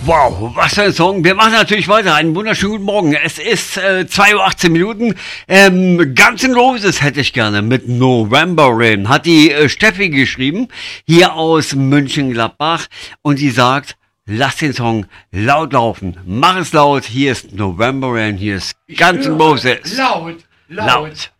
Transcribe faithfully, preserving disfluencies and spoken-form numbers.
Wow, was für ein Song. Wir machen natürlich weiter. Einen wunderschönen guten Morgen. Es ist äh, zwei Uhr achtzehn Minuten. Ähm, Guns N' Roses hätte ich gerne mit November Rain. Hat die äh, Steffi geschrieben, hier aus Mönchengladbach. Und die sagt, lass den Song laut laufen. Mach es laut. Hier ist November Rain. Hier ist Guns N' Roses. Laut, laut. Laut.